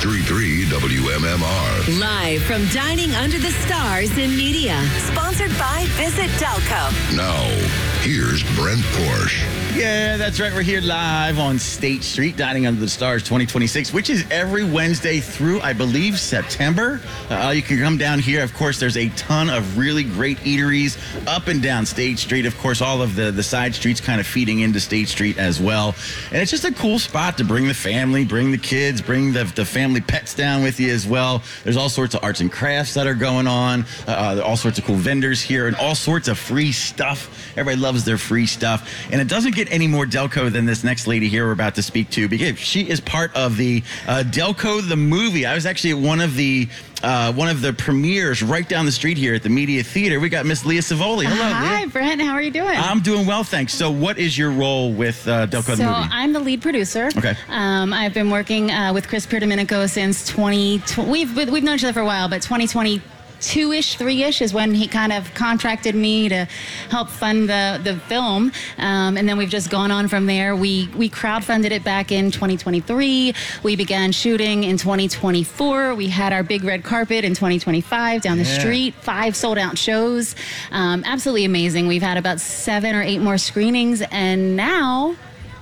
93.3 WMMR. Live from Dining Under the Stars in Media. Sponsored by Visit Delco. Now, here's Brent Porsche. Yeah, that's right. We're here live on State Street, Dining Under the Stars 2026, which is every Wednesday through, I believe, September. You can come down here. Of course, there's a ton of really great eateries up and down State Street. Of course, all of the side streets kind of feeding into State Street as well. And it's just a cool spot to bring the family, bring the kids, bring the family pets down with you as well. There's all sorts of arts and crafts that are going on, all sorts of cool vendors here, and all sorts of free stuff. Everybody loves their free stuff. And it doesn't get any more Delco than this next lady here we're about to speak to, because she is part of the Delco the movie. I was actually at one of the premieres right down the street here at the Media Theater. We got Miss Leah Savoli. Hello, Hi, Leah. Brent. How are you doing? I'm doing well, thanks. So what is your role with Delco the movie? So I'm the lead producer. Okay. I've been working with Chris Pierdomenico since 2020. We've known each other for a while, but 2022-ish, 3-ish is when he kind of contracted me to help fund the film. And then we've just gone on from there. We crowdfunded it back in 2023. We began shooting in 2024. We had our big red carpet in 2025 down the street, 5 sold out shows. Absolutely amazing. We've had about 7 or 8 more screenings, and now,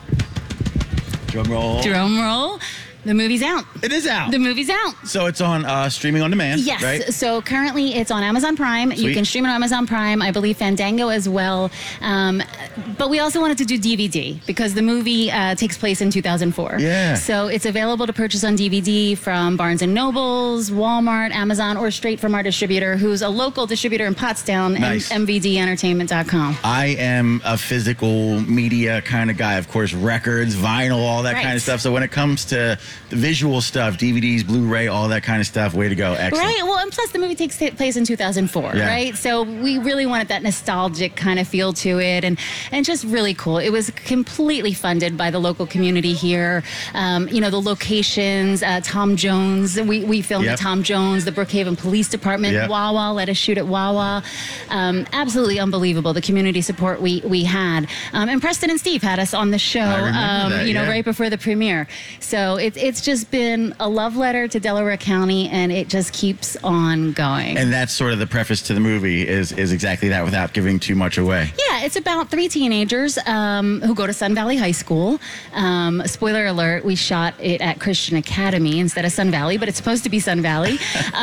Drum roll. the movie's out. It is out. The movie's out. So it's on streaming on demand, Yes. right? So currently it's on Amazon Prime. Sweet. You can stream it on Amazon Prime. I believe Fandango as well. But we also wanted to do DVD because the movie takes place in 2004. Yeah. So it's available to purchase on DVD from Barnes & Nobles, Walmart, Amazon, or straight from our distributor, who's a local distributor in Pottstown, Nice. MVDentertainment.com. I am a physical media kind of guy. Of course, records, vinyl, all that Right. kind of stuff. So when it comes to the visual stuff, DVDs, Blu-ray, all that kind of stuff, way to go. Excellent. Right. Well, and plus the movie takes place in 2004, Yeah. right? So we really wanted that nostalgic kind of feel to it, and just really cool. It was completely funded by the local community here. The locations, Tom Jones. We filmed Yep. at Tom Jones, the Brookhaven Police Department, Yep. Wawa let us shoot at Wawa. Absolutely unbelievable, the community support we had. And Preston and Steve had us on the show, I remember that, yeah. right before the premiere. So it's just been a love letter to Delaware County, and it just keeps on going. And that's sort of the preface to the movie is exactly that, without giving too much away. Yeah, it's about 3 teenagers who go to Sun Valley High School. Spoiler alert, we shot it at Christian Academy instead of Sun Valley, but it's supposed to be Sun Valley.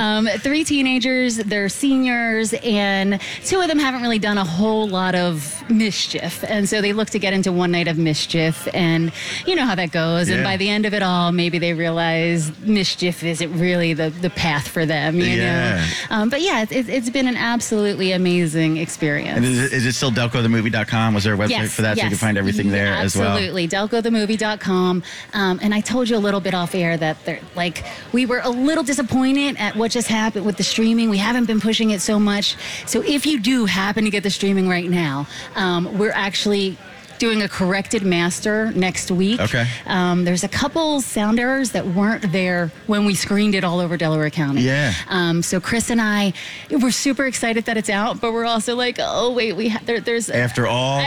3 teenagers, they're seniors, and 2 of them haven't really done a whole lot of mischief. And so they look to get into one night of mischief, and you know how that goes. Yeah. And by the end of it all, maybe they realize mischief isn't really the path for them, you Yeah. know? But yeah, it's been an absolutely amazing experience. And is it still DelcoTheMovie.com? Was there a website for that so you can find everything there as well? Absolutely. DelcoTheMovie.com. And I told you a little bit off air that we were a little disappointed at what just happened with the streaming. We haven't been pushing it so much. So if you do happen to get the streaming right now, we're actually doing a corrected master next week. Okay. There's a couple sound errors that weren't there when we screened it all over Delaware County. Yeah. So Chris and I, we're super excited that it's out, but we're also like, oh wait, there's After all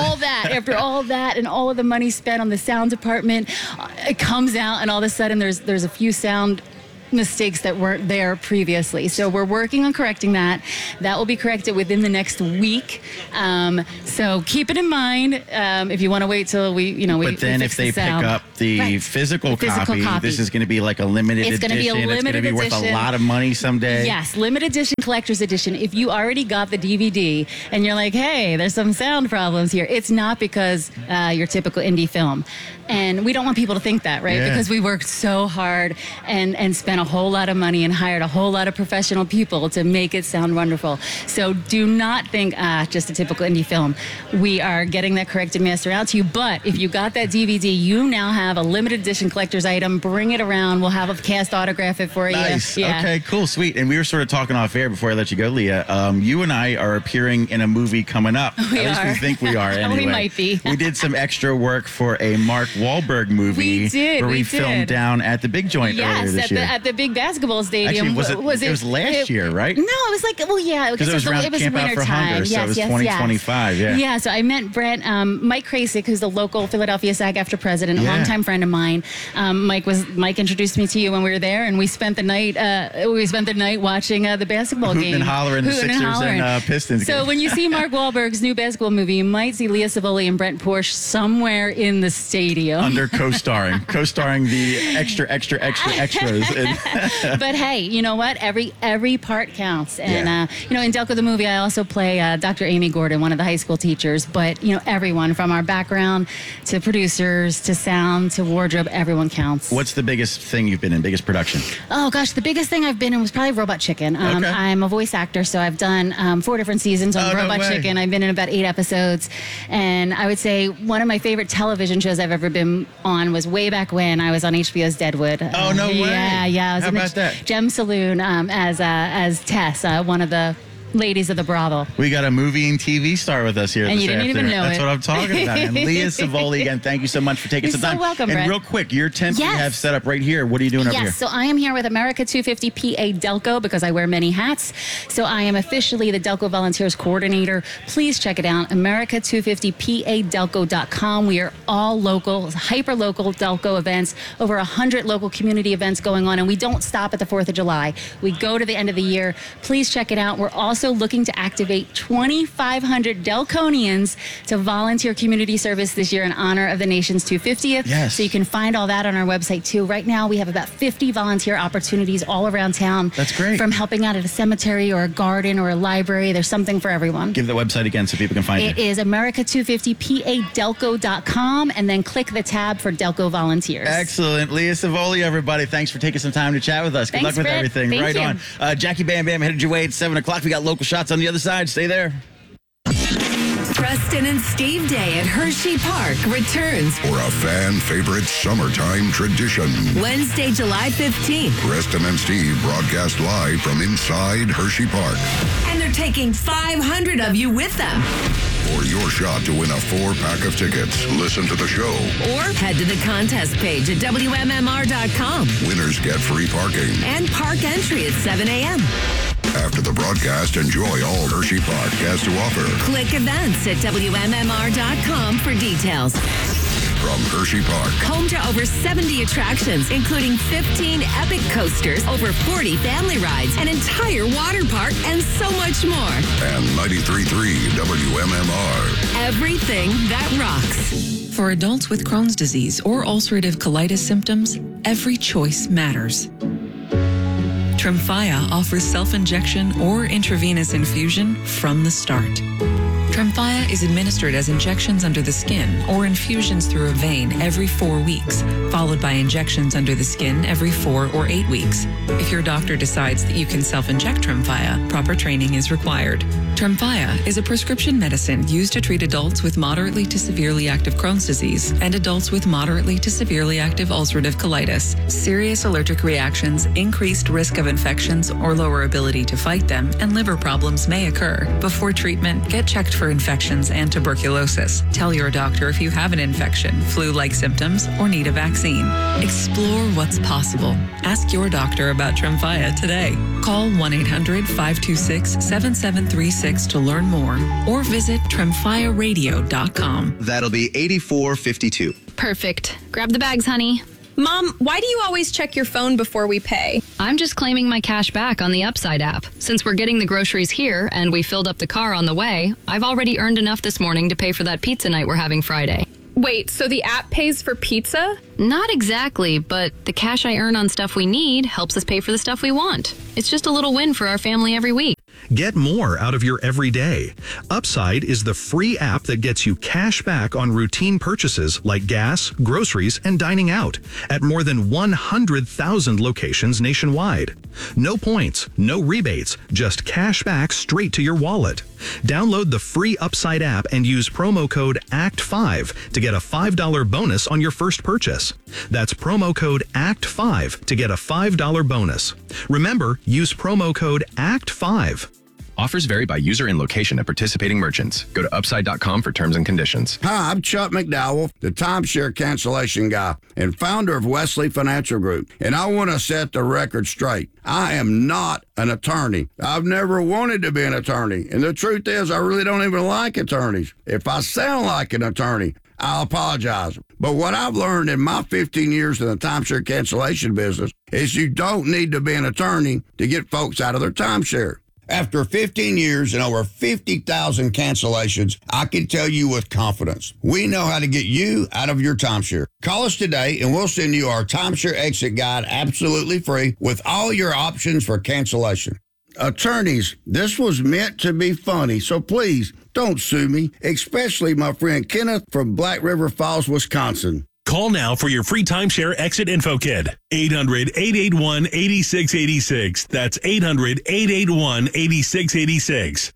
that, and all of the money spent on the sound department, it comes out, and all of a sudden there's a few sound mistakes that weren't there previously. So we're working on correcting that. That will be corrected within the next week. So keep it in mind if you want to wait till we But then if they pick up the physical copy, this is going to be like a limited edition. It's going to be a limited It's going to be worth edition. a lot of money someday. Yes, limited edition, collector's edition. If you already got the DVD and you're like, hey, there's some sound problems here, it's not because your typical indie film. And we don't want people to think that, right? Yeah. Because we worked so hard and spent a whole lot of money and hired a whole lot of professional people to make it sound wonderful. So do not think, just a typical indie film. We are getting that corrected master out to you. But if you got that DVD, you now have a limited edition collector's item. Bring it around. We'll have a cast autograph it for you. Nice. Yeah. Okay, cool, sweet. And we were sort of talking off air before I let you go, Leah. You and I are appearing in a movie coming up. We At least are. we think we are anyway. We might be. We did some extra work for a Mark Wahlberg movie. We did, Where we we filmed did. down at the Big Joint earlier Yes, this year. at at the big basketball stadium. Actually, it was last year, right? No, it was like, well, yeah. Because it was around Camp Out for Hunger, so it was 2025, yeah. Yeah, so I met Brent, Mike Krasik, who's the local Philadelphia SAG-AFTRA president, a longtime friend of mine. Mike introduced me to you when we were there, and we spent the night watching the basketball game. Hooting and hollering, the Sixers and Pistons game. So when you see Mark Wahlberg's new basketball movie, you might see Leah Savoli and Brent Porsche somewhere in the stadium. Under co-starring the extras. But hey, you know what? Every part counts. And, in Delco the movie, I also play Dr. Amy Gordon, one of the high school teachers. But, everyone from our background to producers to sound to wardrobe, everyone counts. What's the biggest thing you've been in, biggest production? Oh, gosh, the biggest thing I've been in was probably Robot Chicken. Okay. I'm a voice actor, so I've done 4 different seasons on Robot Chicken. I've been in about 8 episodes. And I would say one of my favorite television shows I've ever been on was way back when I was on HBO's Deadwood. Oh, no way. Yeah. I was How in about the that? Gem Saloon as Tess, one of the ladies of the brothel. We got a movie and TV star with us here And this you didn't afternoon. even know That's it. what I'm talking about. And Leah Savoli, again, thank you so much for taking You're some time. so welcome, And Brent. real quick, your tent you Yes. have set up right here. What are you doing up here? Yes, so I am here with America 250 PA Delco because I wear many hats. So I am officially the Delco Volunteers Coordinator. Please check it out, America250PADelco.com. We are all local, hyper-local Delco events, over 100 local community events going on, and we don't stop at the 4th of July. We go to the end of the year. Please check it out. We're also looking to activate 2,500 Delconians to volunteer community service this year in honor of the nation's 250th. Yes. So you can find all that on our website, too. Right now, we have about 50 volunteer opportunities all around town. That's great. From helping out at a cemetery or a garden or a library. There's something for everyone. Give the website again so people can find It you. is America250PADelco.com, and then click the tab for Delco Volunteers. Excellent. Leah Savoli, everybody. Thanks for taking some time to chat with us. Good Thanks, luck with Brett. everything. Thank right you. on. Jackie Bam Bam headed your way at 7 o'clock. We got local shots on the other side. Stay there. Preston and Steve Day at Hershey Park returns For a fan favorite summertime tradition. Wednesday, July 15th. Preston and Steve broadcast live from inside Hershey Park. And they're taking 500 of you with them. For your shot to win a 4-pack of tickets, listen to the show. Or head to the contest page at WMMR.com. Winners get free parking. And park entry at 7 a.m. After the broadcast, enjoy all Hershey Park has to offer. Click events at WMMR.com for details. From Hershey Park, Home to over 70 attractions, including 15 epic coasters, over 40 family rides, an entire water park, and so much more. and 93.3 WMMR. Everything that rocks. For adults with Crohn's disease or ulcerative colitis symptoms, every choice matters. Tremfya offers self-injection or intravenous infusion from the start. Tremfya is administered as injections under the skin or infusions through a vein every 4 weeks, followed by injections under the skin every 4 or 8 weeks. If your doctor decides that you can self-inject Tremfya, proper training is required. Tremfya is a prescription medicine used to treat adults with moderately to severely active Crohn's disease and adults with moderately to severely active ulcerative colitis. Serious allergic reactions, increased risk of infections or lower ability to fight them, and liver problems may occur. Before treatment, get checked for infections and tuberculosis. Tell your doctor if you have an infection, flu-like symptoms, or need a vaccine. Explore what's possible. Ask your doctor about Tremfya today. Call 1-800-526-7736 to learn more or visit TremfyaRadio.com. That'll be 8452. Perfect. Grab the bags, honey. Mom, why do you always check your phone before we pay? I'm just claiming my cash back on the Upside app. Since we're getting the groceries here and we filled up the car on the way, I've already earned enough this morning to pay for that pizza night we're having Friday. Wait, so the app pays for pizza? Not exactly, but the cash I earn on stuff we need helps us pay for the stuff we want. It's just a little win for our family every week. Get more out of your everyday. Upside is the free app that gets you cash back on routine purchases like gas, groceries, and dining out at more than 100,000 locations nationwide. No points, no rebates, just cash back straight to your wallet. Download the free Upside app and use promo code ACT5 to get a $5 bonus on your first purchase. That's promo code ACT5 to get a $5 bonus. Remember, use promo code ACT5. Offers vary by user and location at participating merchants. Go to upside.com for terms and conditions. Hi, I'm Chuck McDowell, the timeshare cancellation guy and founder of Wesley Financial Group. And I want to set the record straight. I am not an attorney. I've never wanted to be an attorney. And the truth is, I really don't even like attorneys. If I sound like an attorney, I'll apologize. But what I've learned in my 15 years in the timeshare cancellation business is you don't need to be an attorney to get folks out of their timeshare. After 15 years and over 50,000 cancellations, I can tell you with confidence, we know how to get you out of your timeshare. Call us today and we'll send you our timeshare exit guide absolutely free with all your options for cancellation. Attorneys, this was meant to be funny, so please don't sue me, especially my friend Kenneth from Black River Falls, Wisconsin. Call now for your free timeshare exit info kit. 800-881-8686. That's 800-881-8686.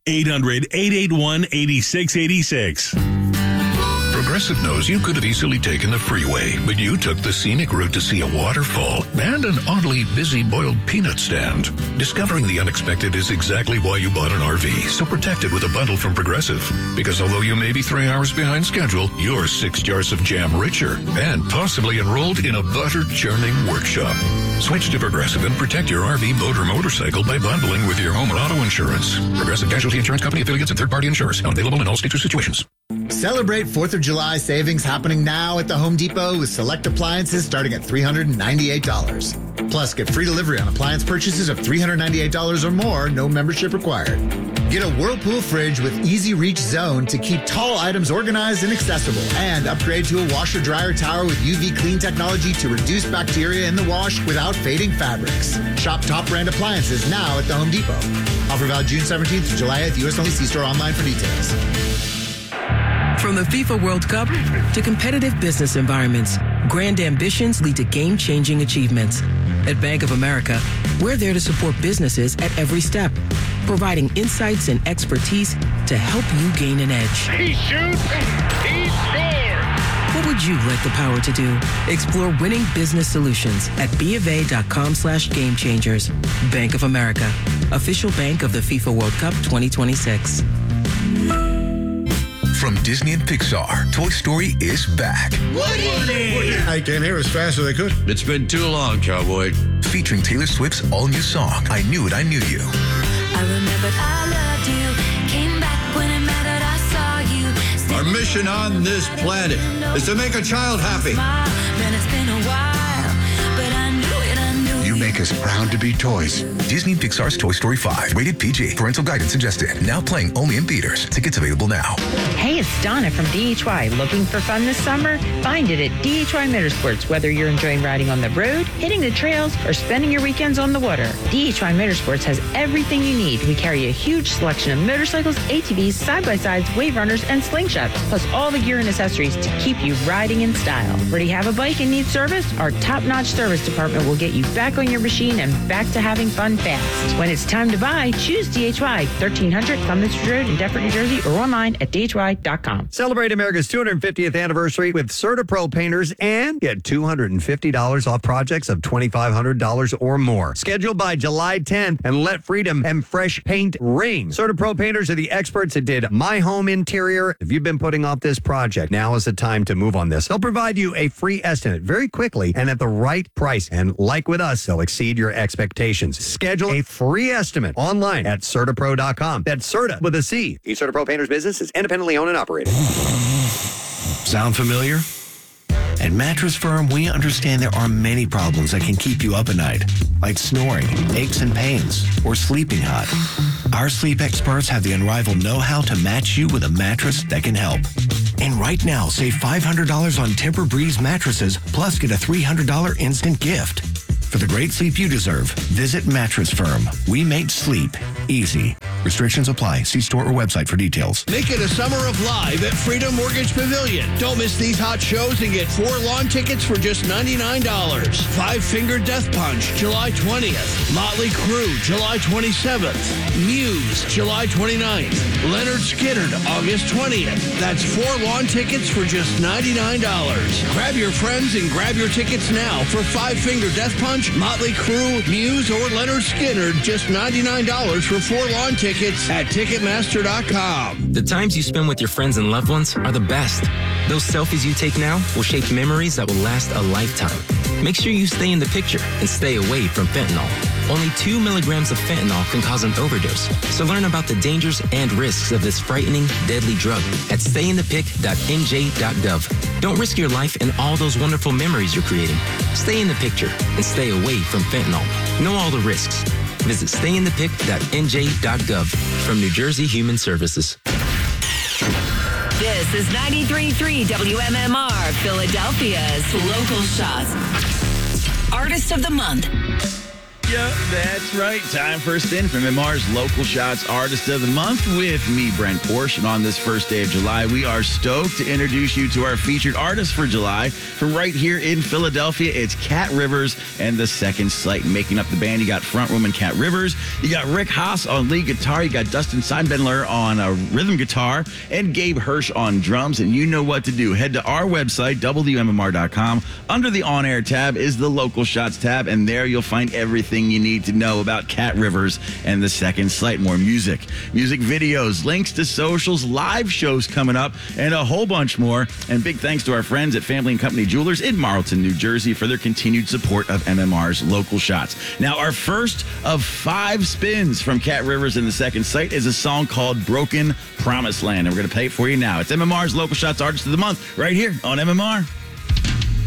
800-881-8686. Progressive knows you could have easily taken the freeway, but you took the scenic route to see a waterfall and an oddly busy boiled peanut stand. Discovering the unexpected is exactly why you bought an RV, so protect it with a bundle from Progressive. Because although you may be 3 hours behind schedule, you're 6 jars of jam richer and possibly enrolled in a butter churning workshop. Switch to Progressive and protect your RV, boat, or motorcycle by bundling with your home and auto insurance. Progressive Casualty Insurance Company affiliates and third-party insurers. Not available in all states or situations. Celebrate 4th of July savings happening now at the Home Depot with select appliances starting at $398. Plus, get free delivery on appliance purchases of $398 or more, no membership required. Get a Whirlpool fridge with Easy Reach Zone to keep tall items organized and accessible. And upgrade to a washer-dryer tower with UV clean technology to reduce bacteria in the wash without fading fabrics. Shop top brand appliances now at the Home Depot. Offer valid June 17th to July 8th. U.S. only. See store online for details. From the FIFA World Cup to competitive business environments, grand ambitions lead to game-changing achievements. At Bank of America, we're there to support businesses at every step, providing insights and expertise to help you gain an edge. He shoots, he scores! What would you like the power to do? Explore winning business solutions at BofA.com/gamechangers. Bank of America, official bank of the FIFA World Cup 2026. From Disney and Pixar, Toy Story is back. Woody! I came here as fast as I could. It's been too long, cowboy. Featuring Taylor Swift's all-new song, I Knew It, I Knew You. I remembered I loved you. Came back when it mattered, I saw you. Our mission on this planet is to make a child happy. Man, it's been a while, but I knew it, I knew You make us proud to be toys. Disney and Pixar's Toy Story 5. Rated PG. Parental guidance suggested. Now playing only in theaters. Tickets available now. Hey, it's Donna from DHY. Looking for fun this summer? Find it at DHY Motorsports. Whether you're enjoying riding on the road, hitting the trails, or spending your weekends on the water, DHY Motorsports has everything you need. We carry a huge selection of motorcycles, ATVs, side-by-sides, wave runners, and slingshots, plus all the gear and accessories to keep you riding in style. Already have a bike and need service? Our top-notch service department will get you back on your machine and back to having fun fast. When it's time to buy, choose DHY, 1300 Clements Road in Deptford, New Jersey, or online at DHY.com. Celebrate America's 250th anniversary with CertaPro painters and get $250 off projects of $2,500 or more. Scheduled by July 10th and let freedom and fresh paint ring. CertaPro painters are the experts that did my home interior. If you've been putting off this project, now is the time to move on this. They'll provide you a free estimate very quickly and at the right price. And like with us, they'll exceed your expectations. Schedule a free estimate online at CertaPro.com. That's Certa with a C. Each CertaPro painter's business is independently owned and operated. Sound familiar? At Mattress Firm, we understand there are many problems that can keep you up at night, like snoring, aches and pains, or sleeping hot. Our sleep experts have the unrivaled know-how to match you with a mattress that can help. And right now, save $500 on Tempur-Breeze mattresses, plus get a $300 instant gift. For the great sleep you deserve, visit Mattress Firm. We make sleep easy. Restrictions apply. See store or website for details. Make it a summer of live at Freedom Mortgage Pavilion. Don't miss these hot shows and get 4 lawn tickets for just $99. Five Finger Death Punch, July 20th. Motley Crue, July 27th. Muse, July 29th. Leonard Skinner, August 20th. That's 4 lawn tickets for just $99. Grab your friends and grab your tickets now for Five Finger Death Punch Punch, Motley Crue, Muse, or Leonard Skinner. Just $99 for 4 lawn tickets at Ticketmaster.com. The times you spend with your friends and loved ones are the best. Those selfies you take now will shape memories that will last a lifetime. Make sure you stay in the picture and stay away from fentanyl. Only 2 milligrams of fentanyl can cause an overdose. So learn about the dangers and risks of this frightening, deadly drug at stayinthepic.nj.gov. Don't risk your life and all those wonderful memories you're creating. Stay in the picture and stay away from fentanyl. Know all the risks. Visit stayinthepic.nj.gov from New Jersey Human Services. This is 93.3 WMMR, Philadelphia's local shots. Artist of the Month. Yeah, that's right. Time for a spin from MMR's Local Shots Artist of the Month with me, Brent Porsche. And on this first day of July, we are stoked to introduce you to our featured artist for July. From right here in Philadelphia, it's Cat Rivers and the Second Sight. Making up the band, you got frontwoman Cat Rivers, you got Rick Haas on lead guitar, you got Dustin Seinbendler on rhythm guitar, and Gabe Hirsch on drums. And you know what to do. Head to our website, WMMR.com. Under the On Air tab is the Local Shots tab, and there you'll find everything you need to know about Cat Rivers and the Second Sight. More music videos, links to socials, live shows coming up, and a whole bunch more. And big thanks to our friends at Family and Company Jewelers in Marlton, New Jersey for their continued support of MMR's Local Shots. Now, our first of 5 spins from Cat Rivers and the Second Sight is a song called Broken Promised Land, and we're going to play it for you now. It's MMR's Local Shots Artist of the Month right here on MMR.